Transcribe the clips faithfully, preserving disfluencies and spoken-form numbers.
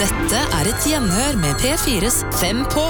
Dette er et gjenhør med P fires Fem på.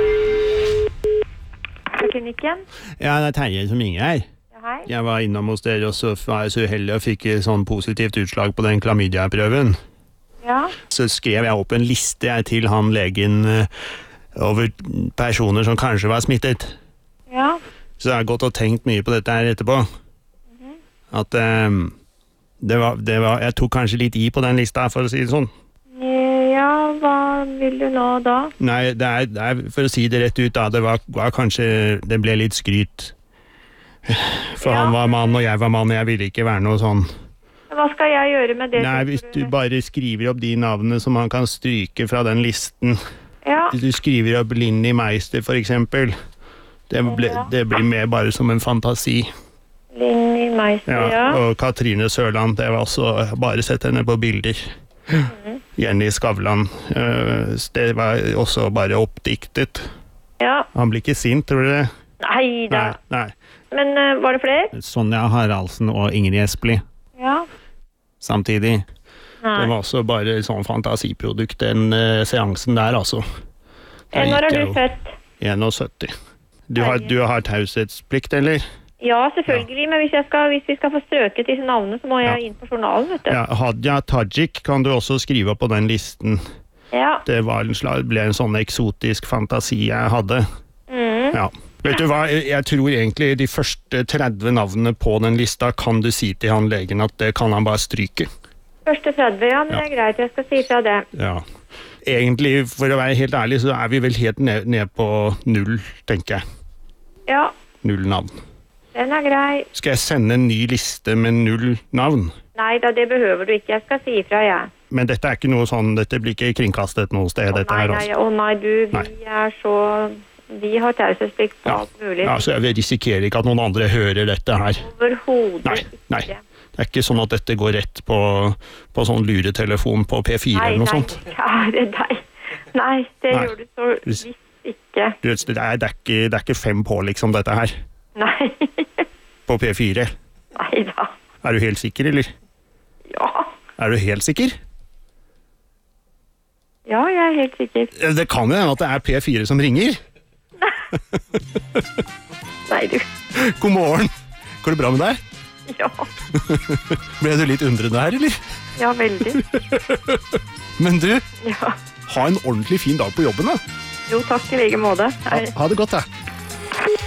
Klinikken? Ja, det er Terje som ringer her. Ja, hei. Jeg var innom hos dere, og så var jeg så uheldig og fikk et sånn positivt utslag på den klamydia-prøven. Ja. Så skrev jeg opp en liste jeg til han legen eh, over personer som kanskje var smittet. Ja. Så jeg har gått og tenkt mye på dette her etterpå. Mm-hmm. At eh, det var, det var, jeg tok kanskje litt i på den lista, for å si det sånn. Ja, hva vil du nå da? Nei, det er, det er for å si det rett ut da, det var, var kanskje, det ble litt skryt. For ja. Han var mann, og jeg var mann, og jeg ville ikke være noe sånn. Hva skal jeg gjøre med det? Nei, hvis du bare skriver opp de navnene som man kan stryke fra den listen. Ja. Hvis du skriver opp Linni Meister, for eksempel. Det, ble, ja. det blir mer bare som en fantasi. Linni Meister, ja. ja. Og Katrine Sørland, det var også bare sett henne på bilder. Mm. Jenny Skavlan, uh, det var også bare oppdiktet. Ja. Han blir ikke sint, tror du det? Nei da. Nei, nei. Men uh, var det flere? Sonja Haraldsen og Ingrid Espelid. Ja. Samtidig. Nei. Det var også bare sånn fantasiprodukt, den uh, seansen der, altså. Der Når er du født? syttién. Du har, du har taushetsplikt, eller? Ja, selvfølgelig, ja. Men hvis, jeg skal, hvis vi skal få strøket disse navnene, så må jeg ja. inn på journalen, vet du. Ja, Hadia Tajik kan du også skrive opp på den listen. Ja. Det var en slag, ble en sånn eksotisk fantasi jeg hadde. Mm. Ja. Vet du hva, jeg tror egentlig de første tretti navnene på den lista kan du si til han legen at det kan han bare stryke. Første tretti, ja, men ja. det er greit, jeg skal si fra det. Ja. Egentlig, for å være helt ærlig, så er vi vel helt ned, ned på null, tenker jeg. Ja. Null navn. Den er grei. Skal jeg sende en ny liste med null navn? Nei da, det behøver du ikke. Jeg skal si ifra, jeg. Ja. Men dette er ikke noe sånn, dette blir ikke kringkastet noe sted, å, dette nei, her også. Også. Nei, å nei, du, vi nei. er så... Vi har taushetsplikt på ja. alt mulig. Ja, så jeg risikerer ikke at noen andre hører dette her. Overhodet nei, ikke. Nei, det er ikke sånn at dette går rett på, på sånn luretelefon på P fire nei, eller noe nei, sånt. Nei, nei, nei, det nei. gjør du så visst ikke. Du vet, det er, det, er ikke, det er ikke fem på liksom dette her. Nei. På P fire? Nei da. Er du helt sikker, eller? Ja. Er du helt sikker? Ja, jeg er helt sikker. Det kan jo hende at det er P fire som ringer. Nei, du. God morgen. Går det bra med deg? Ja. Ble du litt undrende her, eller? Ja, veldig. Men du, ja. ha en ordentlig fin dag på jobben, da. Jo, takk i like måte. Ha, ha det godt, da.